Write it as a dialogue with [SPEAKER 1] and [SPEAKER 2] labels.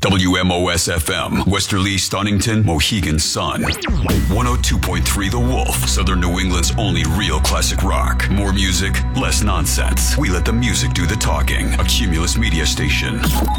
[SPEAKER 1] WMOS FM, Westerly, Stonington, Mohegan Sun. 102.3 The Wolf, Southern New England's only real classic rock. More music, less nonsense. We let the music do the talking. A Cumulus Media station.